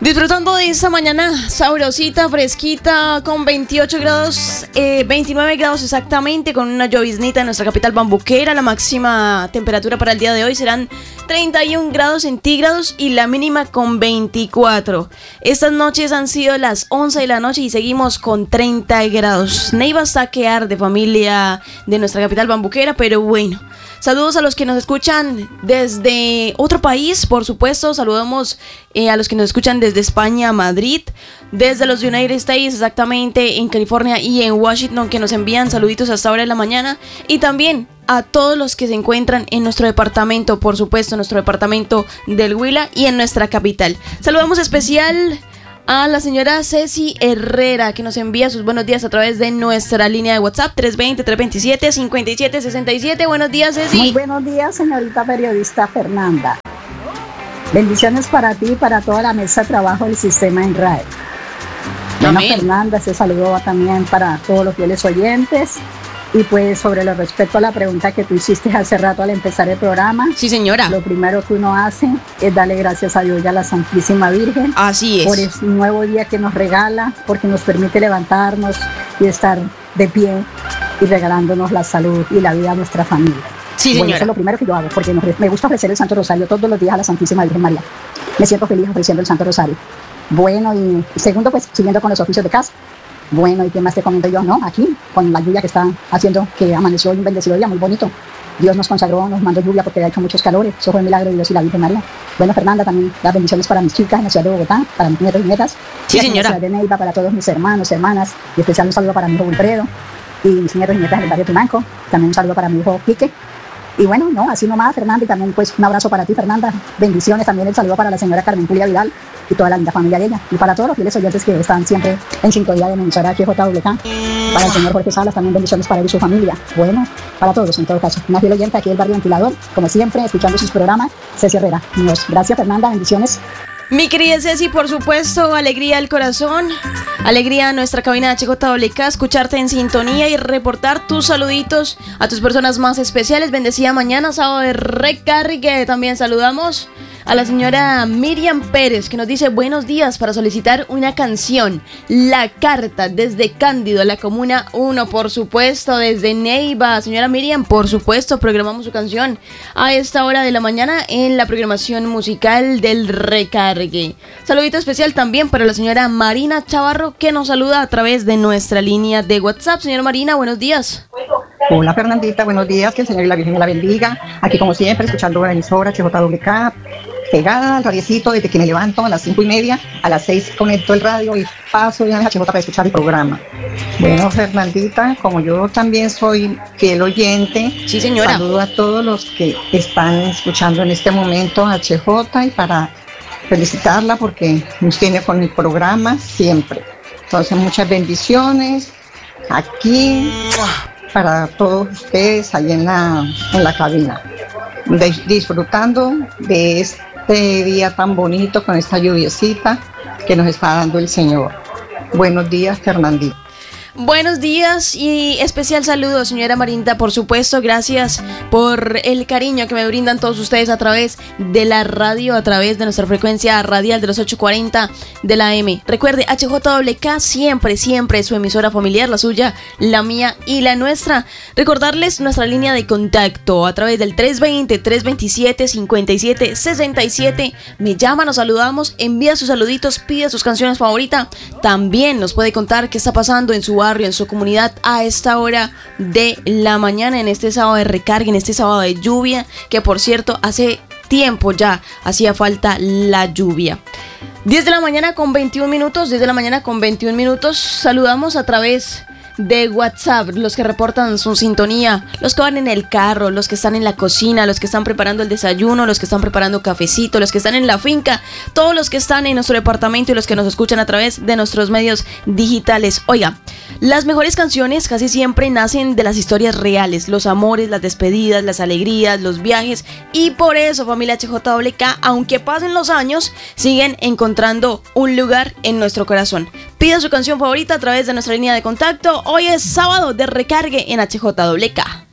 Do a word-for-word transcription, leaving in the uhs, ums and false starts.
Disfrutando de esta mañana sabrosita, fresquita, con veintiocho grados, eh, veintinueve grados exactamente, con una lloviznita en nuestra capital bambuquera. La máxima temperatura para el día de hoy serán treinta y un grados centígrados y la mínima con veinticuatro. Estas noches han sido las once de la noche y seguimos con treinta grados. Neiva está que arde, familia de nuestra capital bambuquera, pero bueno. Saludos a los que nos escuchan desde otro país, por supuesto. Saludamos eh, a los que nos escuchan desde España, Madrid, desde los United States, exactamente en California y en Washington, que nos envían saluditos hasta ahora de la mañana. Y también a todos los que se encuentran en nuestro departamento, por supuesto, nuestro departamento del Huila y en nuestra capital. Saludamos especial a la señora Ceci Herrera, que nos envía sus buenos días a través de nuestra línea de WhatsApp tres veinte, tres veintisiete, cincuenta y siete sesenta y siete. Buenos días, Ceci. Muy buenos días, señorita periodista Fernanda. Bendiciones para ti y para toda la mesa de trabajo del sistema en R A E. Bueno, Fernanda, ese saludo va también para todos los fieles oyentes. Y pues sobre lo respecto a la pregunta que tú hiciste hace rato al empezar el programa. Sí, señora. Lo primero que uno hace es darle gracias a Dios y a la Santísima Virgen. Así es. Por el nuevo día que nos regala, porque nos permite levantarnos y estar de pie y regalándonos la salud y la vida a nuestra familia. Sí, bueno, señora. Eso es lo primero que yo hago, porque me gusta ofrecer el Santo Rosario todos los días a la Santísima Virgen María. Me siento feliz ofreciendo el Santo Rosario. Bueno, y segundo, pues siguiendo con los oficios de casa. Bueno, ¿y qué más te comento yo? No, aquí, con la lluvia que está haciendo, que amaneció hoy un bendecido día, muy bonito. Dios nos consagró, nos mandó lluvia porque ha hecho muchos calores. Eso fue el milagro de Dios y la Virgen María. Bueno, Fernanda, también las bendiciones para mis chicas en la ciudad de Bogotá, para mis nietos y nietas. Sí, y señora. En la ciudad de Neiva, para todos mis hermanos, hermanas. Y especial un saludo para mi hijo Wilfredo y mis nietos y nietas en el barrio Tumanco. También un saludo para mi hijo Quique. Y bueno, no, así nomás, Fernanda, y también pues un abrazo para ti, Fernanda. Bendiciones, también el saludo para la señora Carmen Julia Vidal y toda la linda familia de ella. Y para todos los fieles oyentes que están siempre en sintonía de mi emisora H J W K. Para el señor Jorge Salas, también bendiciones para él y su familia. Bueno, para todos, en todo caso. Una fiel oyente aquí del barrio Ventilador, como siempre, escuchando sus programas, Ceci Herrera. Dios. Gracias, Fernanda, bendiciones. Mi querida Ceci, por supuesto, alegría al corazón, alegría a nuestra cabina de H J W K, escucharte en sintonía y reportar tus saluditos a tus personas más especiales. Bendecida mañana, sábado de recargue. También saludamos a la señora Miriam Pérez, que nos dice buenos días para solicitar una canción, La Carta, desde Cándido, la Comuna uno, por supuesto, desde Neiva. Señora Miriam, por supuesto, programamos su canción a esta hora de la mañana en la programación musical del recargue. Saludito especial también para la señora Marina Chavarro, que nos saluda a través de nuestra línea de WhatsApp. Señora Marina, buenos días. Hola Fernandita, buenos días, que el Señor y la Virgen la bendiga. Aquí como siempre, escuchando la emisora H J W K, pegada al radiecito desde que me levanto a las cinco y media, a las seis conecto el radio y paso de H J para escuchar el programa. Bueno, Fernandita, como yo también soy fiel oyente, sí, señora. Saludo a todos los que están escuchando en este momento H J y para felicitarla porque nos tiene con el programa siempre. Entonces, muchas bendiciones aquí para todos ustedes ahí en la, en la cabina, de, disfrutando de este día tan bonito con esta lluviecita que nos está dando el Señor. Buenos días, Fernandita. Buenos días y especial saludo, señora Marinda, por supuesto, gracias por el cariño que me brindan todos ustedes a través de la radio, a través de nuestra frecuencia radial de los ochocientos cuarenta de la M. Recuerde, H J W K siempre, siempre es su emisora familiar, la suya, la mía y la nuestra. Recordarles nuestra línea de contacto a través del tres veinte, tres veintisiete, cincuenta y siete sesenta y siete. Me llama, nos saludamos, envía sus saluditos, pide sus canciones favoritas. También nos puede contar qué está pasando en su barrio, en su comunidad a esta hora de la mañana, en este sábado de recarga, en este sábado de lluvia, que por cierto hace tiempo ya hacía falta la lluvia. diez de la mañana con veintiún minutos, diez de la mañana con veintiún minutos, saludamos a través de WhatsApp, los que reportan su sintonía, los que van en el carro, los que están en la cocina, los que están preparando el desayuno, los que están preparando cafecito, los que están en la finca, todos los que están en nuestro departamento y los que nos escuchan a través de nuestros medios digitales. Oiga, las mejores canciones casi siempre nacen de las historias reales, los amores, las despedidas, las alegrías, los viajes, y por eso, familia H J W K, aunque pasen los años, siguen encontrando un lugar en nuestro corazón. Pida su canción favorita a través de nuestra línea de contacto. Hoy es sábado de recargue en H J W K.